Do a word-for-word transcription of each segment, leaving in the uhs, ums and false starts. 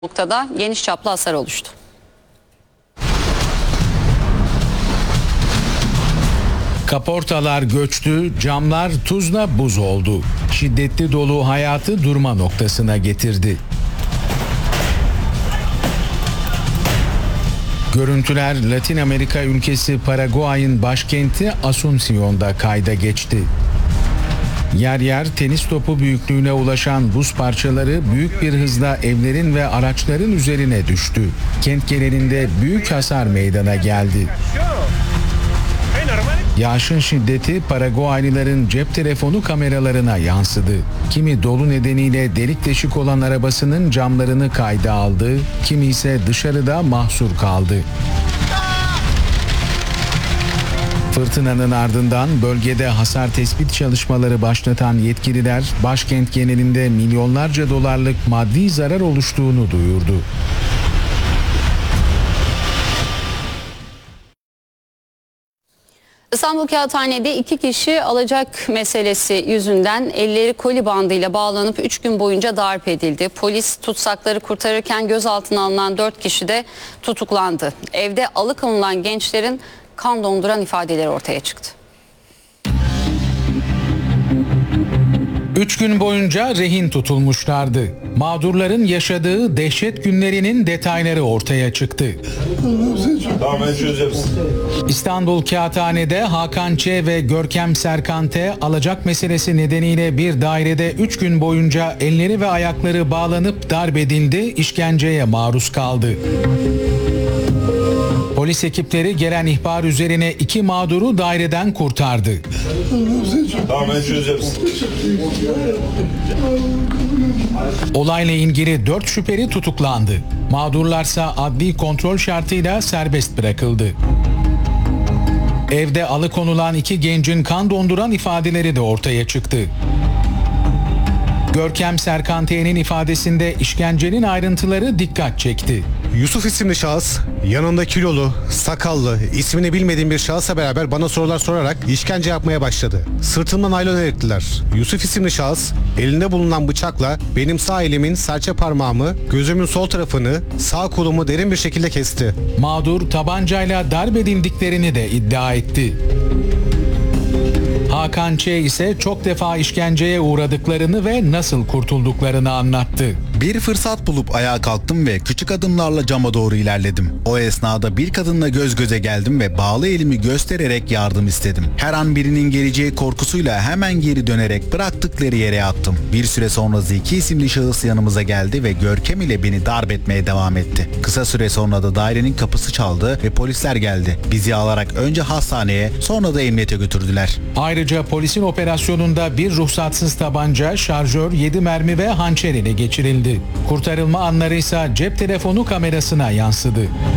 noktada geniş çaplı hasar oluştu. Kaportalar göçtü, camlar tuzla buz oldu. Şiddetli dolu hayatı durma noktasına getirdi. Görüntüler Latin Amerika ülkesi Paraguay'ın başkenti Asunción'da kayda geçti. Yer yer tenis topu büyüklüğüne ulaşan buz parçaları büyük bir hızla evlerin ve araçların üzerine düştü. Kent genelinde büyük hasar meydana geldi. Yağışın şiddeti Paraguaylıların cep telefonu kameralarına yansıdı. Kimi dolu nedeniyle delik deşik olan arabasının camlarını kayda aldı, kimi ise dışarıda mahsur kaldı. Fırtınanın ardından bölgede hasar tespit çalışmaları başlatan yetkililer başkent genelinde milyonlarca dolarlık maddi zarar oluştuğunu duyurdu. İstanbul Kağıthane'de iki kişi alacak meselesi yüzünden elleri koli bandıyla bağlanıp üç gün boyunca darp edildi. Polis tutsakları kurtarırken gözaltına alınan dört kişi de tutuklandı. Evde alıkonulan gençlerin kan donduran ifadeleri ortaya çıktı. Üç gün boyunca rehin tutulmuşlardı. Mağdurların yaşadığı dehşet günlerinin detayları ortaya çıktı. İstanbul Kağıthane'de Hakan Ç. ve Görkem Serkan T. alacak meselesi nedeniyle bir dairede üç gün boyunca elleri ve ayakları bağlanıp darp edildi, işkenceye maruz kaldı. Polis ekipleri gelen ihbar üzerine iki mağduru daireden kurtardı. Olayla ilgili dört şüpheli tutuklandı. Mağdurlarsa adli kontrol şartıyla serbest bırakıldı. Evde alıkonulan iki gencin kan donduran ifadeleri de ortaya çıktı. Görkem Serkan T'nin ifadesinde işkencenin ayrıntıları dikkat çekti. Yusuf isimli şahıs yanında kilolu, sakallı, ismini bilmediğim bir şahısla beraber bana sorular sorarak işkence yapmaya başladı. Sırtımdan naylon erittiler. Yusuf isimli şahıs elinde bulunan bıçakla benim sağ elimin serçe parmağımı, gözümün sol tarafını, sağ kolumu derin bir şekilde kesti. Mağdur tabancayla darp edildiklerini de iddia etti. Hakan Ç. ise çok defa işkenceye uğradıklarını ve nasıl kurtulduklarını anlattı. Bir fırsat bulup ayağa kalktım ve küçük adımlarla cama doğru ilerledim. O esnada bir kadınla göz göze geldim ve bağlı elimi göstererek yardım istedim. Her an birinin geleceği korkusuyla hemen geri dönerek bıraktıkları yere attım. Bir süre sonra Zeki isimli şahıs yanımıza geldi ve Görkem ile beni darp etmeye devam etti. Kısa süre sonra da dairenin kapısı çaldı ve polisler geldi. Bizi alarak önce hastaneye, sonra da emniyete götürdüler. Ayrıca polisin operasyonunda bir ruhsatsız tabanca, şarjör, yedi mermi ve hançer ele geçirildi. Kurtarılma anları ise cep telefonu kamerasına yansıdı.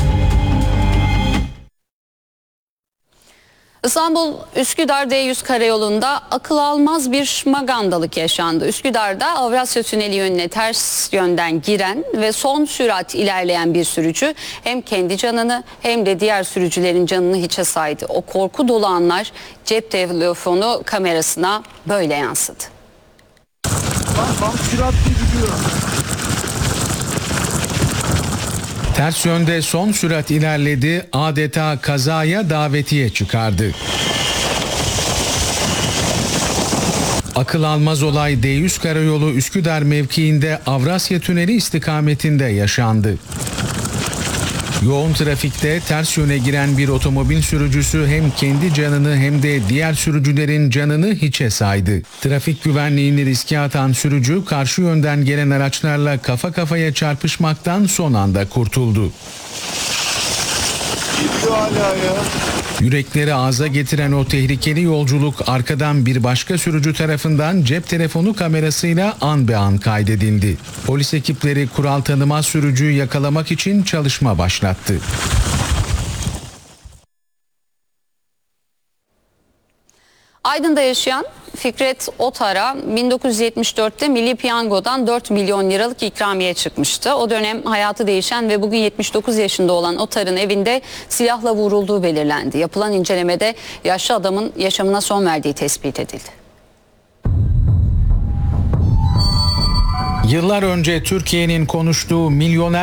İstanbul Üsküdar D yüz karayolunda akıl almaz bir magandalık yaşandı. Üsküdar'da Avrasya Tüneli yönüne ters yönden giren ve son sürat ilerleyen bir sürücü hem kendi canını hem de diğer sürücülerin canını hiçe saydı. O korku dolu anlar cep telefonu kamerasına böyle yansıdı. Tam süratli gidiyor. Ters yönde son sürat ilerledi, adeta kazaya davetiye çıkardı. Akıl almaz olay D yüz karayolu Üsküdar mevkiinde Avrasya Tüneli istikametinde yaşandı. Yoğun trafikte ters yöne giren bir otomobil sürücüsü hem kendi canını hem de diğer sürücülerin canını hiçe saydı. Trafik güvenliğini riske atan sürücü karşı yönden gelen araçlarla kafa kafaya çarpışmaktan son anda kurtuldu. Gidiyor hala ya. Yürekleri ağza getiren o tehlikeli yolculuk arkadan bir başka sürücü tarafından cep telefonu kamerasıyla an be an kaydedildi. Polis ekipleri kural tanımaz sürücüyü yakalamak için çalışma başlattı. Aydın'da yaşayan Fikret Otar'a bin dokuz yüz yetmiş dörtte Milli Piyango'dan dört milyon liralık ikramiye çıkmıştı. O dönem hayatı değişen ve bugün yetmiş dokuz yaşında olan Otar'ın evinde silahla vurulduğu belirlendi. Yapılan incelemede yaşlı adamın yaşamına son verdiği tespit edildi. Yıllar önce Türkiye'nin konuştuğu milyoner